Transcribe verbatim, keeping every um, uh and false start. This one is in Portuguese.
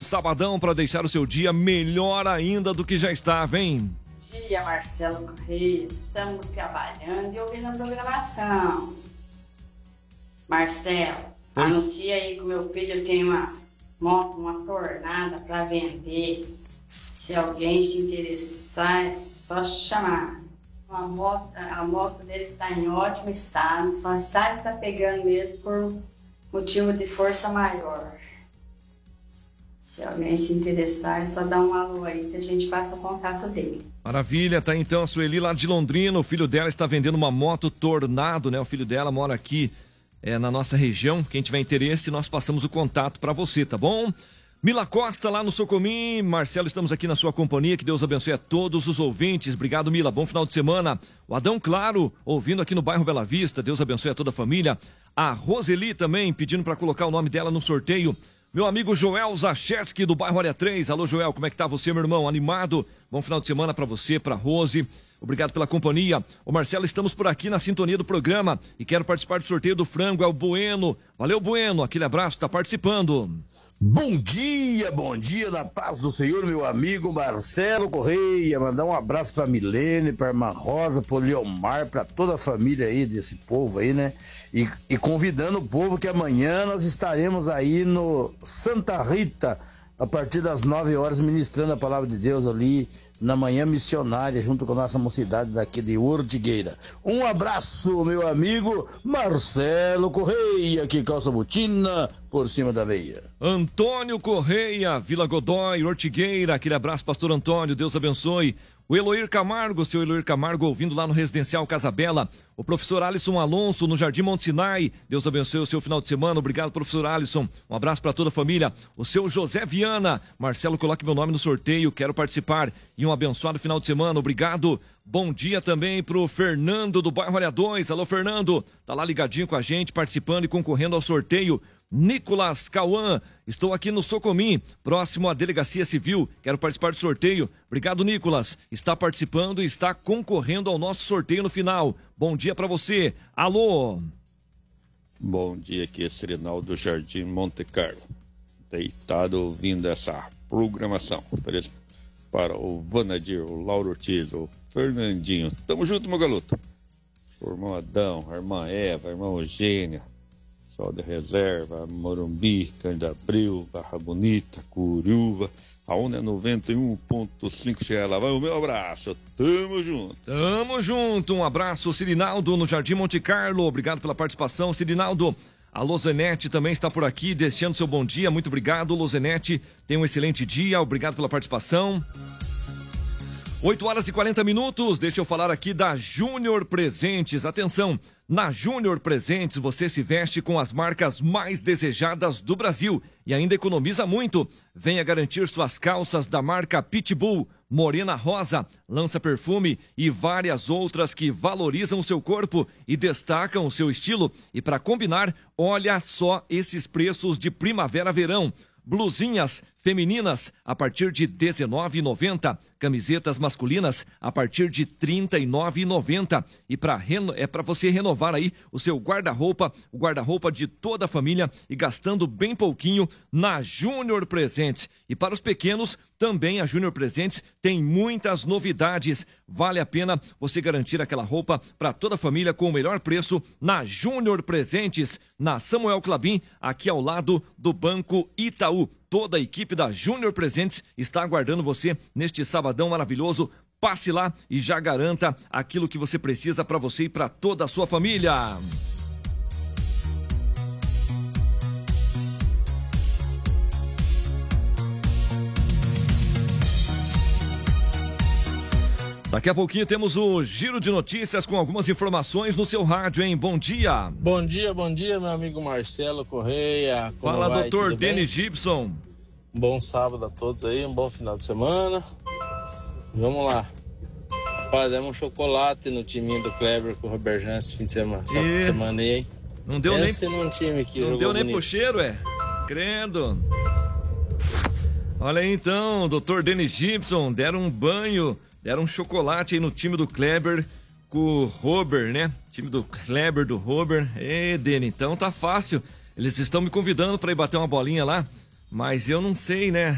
sabadão para deixar o seu dia melhor ainda do que já estava, hein? Bom dia, Marcelo Correia. Estamos trabalhando e ouvindo a programação. Marcelo, pois... anuncia aí que o meu filho tem uma moto, uma tornada para vender. Se alguém se interessar, é só chamar. Uma moto, a moto dele está em ótimo estado, só está que está pegando mesmo por motivo de força maior. Se alguém se interessar, é só dar um alô aí que a gente passa o contato dele. Maravilha, tá então a Sueli lá de Londrina, o filho dela está vendendo uma moto Tornado, né? O filho dela mora aqui é, na nossa região. Quem tiver interesse, nós passamos o contato para você, tá bom? Mila Costa lá no Socomim, Marcelo, estamos aqui na sua companhia, que Deus abençoe a todos os ouvintes, obrigado Mila, bom final de semana. O Adão Claro, ouvindo aqui no bairro Bela Vista, Deus abençoe a toda a família. A Roseli também, pedindo para colocar o nome dela no sorteio. Meu amigo Joel Zacheski do bairro Área três, alô Joel, como é que tá você, meu irmão? Animado? Bom final de semana para você, para Rose. Obrigado pela companhia. Ô Marcelo, estamos por aqui na sintonia do programa e quero participar do sorteio do frango, é o Bueno. Valeu, Bueno, aquele abraço, tá participando. Bom dia, bom dia, na paz do Senhor, meu amigo Marcelo Correia. Mandar um abraço pra Milene, pra Irmã Rosa, pro Leomar, pra toda a família aí desse povo aí, né? E, e convidando o povo que amanhã nós estaremos aí no Santa Rita, a partir das nove horas, ministrando a palavra de Deus ali na manhã missionária, junto com a nossa mocidade daqui de Ortigueira. Um abraço, meu amigo Marcelo Correia, que calça botina por cima da veia. Antônio Correia, Vila Godoy, Ortigueira, aquele abraço, pastor Antônio, Deus abençoe. O Eloir Camargo, seu Eloir Camargo, ouvindo lá no Residencial Casa Bela. O professor Alisson Alonso, no Jardim Monte Sinai. Deus abençoe o seu final de semana. Obrigado, professor Alisson. Um abraço para toda a família. O seu José Viana. Marcelo, coloque meu nome no sorteio. Quero participar. E um abençoado final de semana. Obrigado. Bom dia também pro Fernando do bairro Área dois. Alô, Fernando. Tá lá ligadinho com a gente, participando e concorrendo ao sorteio. Nicolas Cauã, estou aqui no Socomim, próximo à Delegacia Civil, quero participar do sorteio. Obrigado, Nicolas, está participando e está concorrendo ao nosso sorteio no final. Bom dia para você. Alô. Bom dia, aqui é Serenal do Jardim Monte Carlo, deitado ouvindo essa programação. Ofereço para o Vanadir, o Lauro Ortiz, o Fernandinho. Tamo junto, meu garoto. O irmão Adão, a irmã Eva, a irmã Eugênia, Sol de Reserva, Morumbi, Cândido Abreu, Barra Bonita, Curiúva, a onda é noventa e um ponto cinco, chega lá, vai o meu abraço, tamo junto. Tamo junto, um abraço, Cirinaldo no Jardim Monte Carlo, obrigado pela participação, Cirinaldo. A Lozenete também está por aqui, desejando seu bom dia, muito obrigado, Lozenete, tenha um excelente dia, obrigado pela participação. oito horas e quarenta minutos, deixa eu falar aqui da Júnior Presentes, atenção. Na Júnior Presentes você se veste com as marcas mais desejadas do Brasil e ainda economiza muito. Venha garantir suas calças da marca Pitbull, Morena Rosa, Lança Perfume e várias outras que valorizam o seu corpo e destacam o seu estilo. E para combinar, olha só esses preços de primavera-verão. Blusinhas femininas a partir de dezenove reais e noventa centavos, camisetas masculinas a partir de trinta e nove reais e noventa centavos. E para reno... é para você renovar aí o seu guarda-roupa, o guarda-roupa de toda a família e gastando bem pouquinho na Júnior Presentes. E para os pequenos, também a Júnior Presentes tem muitas novidades. Vale a pena você garantir aquela roupa para toda a família com o melhor preço na Júnior Presentes, na Samuel Clabin, aqui ao lado do Banco Itaú. Toda a equipe da Júnior Presentes está aguardando você neste sabadão maravilhoso. Passe lá e já garanta aquilo que você precisa para você e para toda a sua família. Daqui a pouquinho temos o Giro de Notícias com algumas informações no seu rádio, hein? Bom dia. Bom dia, bom dia, meu amigo Marcelo Correia. Como Fala, vai? doutor Tudo Denis bem? Gibson. Um bom sábado a todos aí, um bom final de semana. Vamos lá. Rapaz, demos um chocolate no timinho do Kleber com o Roberjan esse fim de semana, essa E... semana aí. Não deu Esse nem, num time que não deu nem bonito. pro cheiro, é? Crendo. Olha aí então, doutor Denis Gibson, deram um banho, deram um chocolate aí no time do Kleber com o Robert, né? Time do Kleber, do Robert. Ê, Denis, então tá fácil. Eles estão me convidando para ir bater uma bolinha lá, mas eu não sei, né?